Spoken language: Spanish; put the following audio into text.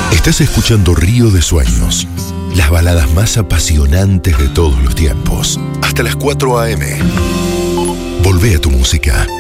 Estás escuchando Río de Sueños, las baladas más apasionantes de todos los tiempos. Hasta las 4 a.m. Volvé a tu música.